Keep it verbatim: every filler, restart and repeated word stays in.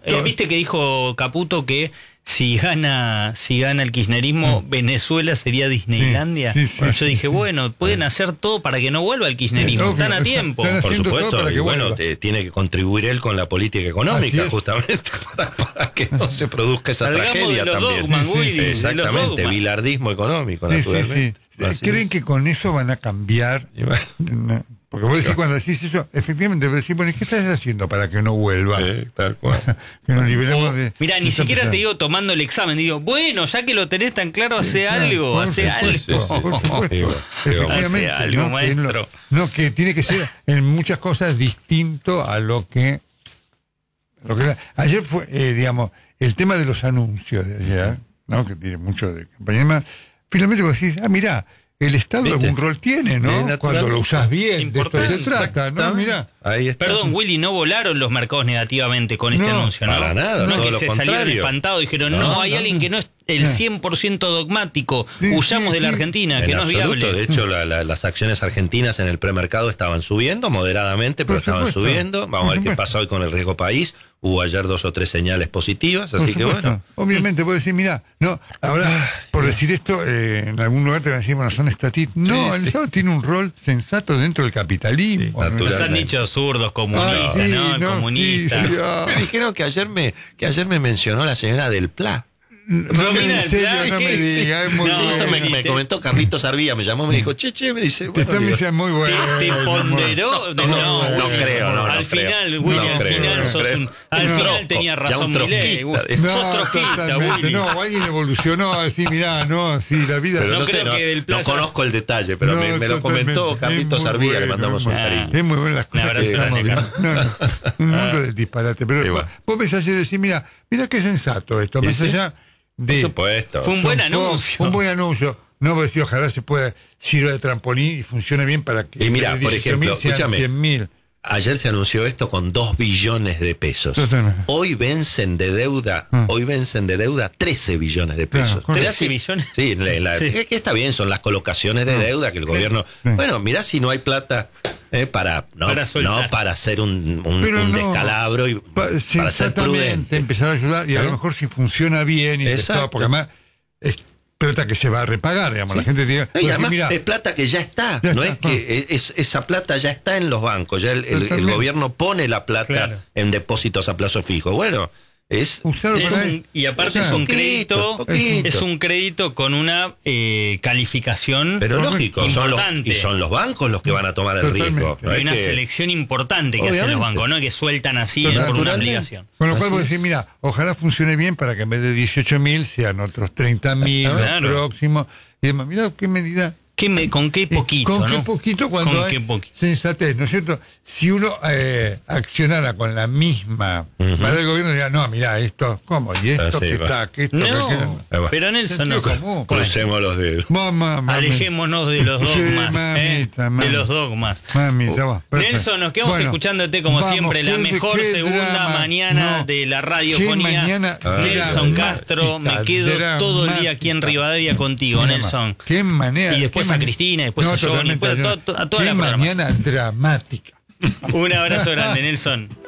Eh, ¿Viste que dijo Caputo que si gana si gana el kirchnerismo, sí. Venezuela sería Disneylandia? Sí, sí, bueno, sí, yo dije, sí. bueno, pueden hacer todo para que no vuelva el kirchnerismo. Sí, están a tiempo. Están Por supuesto, y bueno, te, tiene que contribuir él con la política económica, justamente, para, para que no se produzca esa Salgamos tragedia de los también. Dogmas, sí, Willy, exactamente, de bilardismo económico, sí, naturalmente. Sí, sí. ¿Creen que con eso van a cambiar? Bueno. Porque vos decís, cuando decís eso, efectivamente, pero decís, bueno, ¿qué estás haciendo para que no vuelva? Sí, tal cual. Que nos liberemos de... Mira, ni siquiera pesada. te digo tomando el examen, digo, bueno, ya que lo tenés tan claro, hace claro, algo, hace algo. Sí, por supuesto. Efectivamente, hace algo, ¿no? maestro. Que no, no, que tiene que ser en muchas cosas distinto a lo que... Lo que ayer fue, eh, digamos, el tema de los anuncios de ayer, ¿no? Que tiene mucho de campaña. Finalmente vos decís, ah, mirá, el Estado ¿Viste? algún rol tiene, ¿no? Cuando lo usás bien, Importante. de esto se trata, ¿no? Mirá. Ahí está. Perdón, Willy, no volaron los mercados negativamente con este no, anuncio, ¿no? Para nada, no todo es que lo se contrario. salieron espantados y dijeron, no, no hay no. alguien que no es el cien por ciento dogmático, sí, huyamos sí, de la sí. Argentina, en que no es absoluto. viable. De hecho, la, la, las acciones argentinas en el premercado estaban subiendo, moderadamente, pero Por estaban supuesto. subiendo. Vamos Por a ver qué supuesto. pasa hoy con el riesgo país. Hubo ayer dos o tres señales positivas, así Por que supuesto. bueno. Obviamente, puedo decir, mira, no, ahora, por decir esto, eh, en algún lugar te van a decir, bueno, son estatistas. No, Sí, el sí. Estado tiene un rol sensato dentro del capitalismo. Sí, ¿no? Nos han dicho zurdos, comunistas, Ay, sí, ¿no? no, Comunistas. sí, sí, ah. Me dijeron que ayer me, que ayer me mencionó la señora del Pla. No, No, me, mira, en serio, ¿sabes no me qué? diga, es muy No, Sí, eso me, bueno. me comentó Carlitos Arbilla, me llamó, me dijo, che, che, me dice, Te bueno, están digo, diciendo muy bueno. Te, te ponderó. No, no, no, no creo, no, Al no final, creo. Willy, No al creo, final no sos creo. un. Al Un final troco, tenía ya razón, un Milei. trotskista. Sos trotskista, totalmente, Willy. no, o alguien evolucionó a decir, mirá, no, sí, la vida... Pero No no, creo sé, no, que del no Plaza- conozco el detalle, pero No, me, me lo comentó totalmente. Carlitos Es muy Arbilla, le bueno, mandamos es un muy- cariño. Es muy buena las cosas abrazo que estamos grande, viendo. No, no, un mundo del disparate. Pero Sí, vos, bueno. vos ves ayer y decís, mira, mira qué sensato esto, Sí, más sí. allá de... Por supuesto. Fue un buen Son pocos, anuncio. Un buen anuncio. No, porque si ojalá se pueda sirva de trampolín y funcione bien para que Y mira, de por dieciocho mil ejemplo, sean escúchame. cien mil. Ayer se anunció esto con dos billones de pesos. Totalmente. Hoy vencen de deuda, Ah. hoy vencen de deuda trece billones de Claro, pesos. correcto. Mirá ¿trece si- billones? Sí, la- la- Sí. es que está bien, son las colocaciones de deuda que el gobierno... Sí. Bueno, mirá si no hay plata eh, para, no, Para soltar. no para hacer un, un, Pero un no, descalabro y Pa- para ser sensatamente prudente. empezar a ayudar y a ¿Eh? lo mejor si funciona bien y el Exacto. Estado, porque además es plata que se va a repagar, digamos, la gente diga, No, y además mira, es plata que ya está, Ya no está, es que es, esa plata ya está en los bancos, ya el, el- el Totalmente. gobierno pone la plata Claro. en depósitos a plazo fijo. Bueno, es usarlo Es para un- ahí. y aparte O sea, es un poquito, crédito, poquito. es un crédito con una eh, calificación pero lógico, son los, importante. y son los bancos los que van a tomar el Totalmente. riesgo. No Hay es una que- selección importante que hacen los Obviamente. bancos, no que sueltan así por una Naturalmente. obligación. Con lo cual Así vos es. decís, mira, ojalá funcione bien para que en vez de dieciocho mil sean otros treinta mil Claro. los próximos. Y demás, mira qué medida. ¿Qué me- ¿Con qué Y poquito? ¿Con ¿no? qué poquito cuando ¿Con hay qué poquito? sensatez, ¿no es cierto? Si uno eh, accionara con la misma, Ujú. para el gobierno diría, no, mira, esto, ¿cómo? Y esto, Ah, sí, que va. está, que esto, No, que Ahí va. pero Nelson, no. Sentido común. Crucemos los dedos. Mamá, mami. Alejémonos de los Sí, dogmas. mamita, ¿eh? mami. De los dogmas. Mamita, va, perfecto. Nelson, nos quedamos Bueno, escuchándote como vamos, siempre, la qué- mejor qué segunda drama. mañana No, de la qué radiofonía. mañana Nelson dramática, Castro, me quedo todo el día aquí en dramática. Rivadavia contigo, Drama. Nelson. Qué manera. Y después qué a mane- Cristina, después a Johnny, totalmente, después a Johnny. to- a toda Qué la programación. mañana dramática. Un abrazo grande, Nelson.